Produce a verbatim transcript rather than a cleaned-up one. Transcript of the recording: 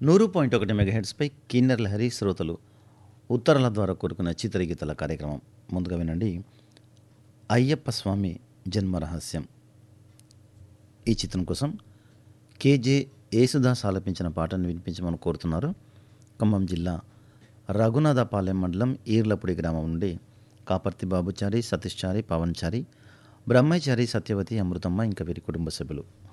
నూరు పాయింట్ ఒకటి మెగాహెడ్స్పై కిన్నెర్ లహరి శ్రోతలు ఉత్తరాల ద్వారా కోరుకున్న చిత్రగీతల కార్యక్రమం. ముందుగా వినండి అయ్యప్ప స్వామి జన్మ రహస్యం. ఈ చిత్రం కోసం కేజే యేసుదాస్ ఆలపించిన పాటను వినిపించమని కోరుతున్నారు. ఖమ్మం జిల్లా రఘునాథపాలెం మండలం ఈర్లపూడి గ్రామం నుండి కాపర్తి బాబుచారి, సతీష్చారి, పవన్చారి, బ్రహ్మచారి, సత్యవతి, అమృతమ్మ ఇంకా వీరి కుటుంబ సభ్యులు.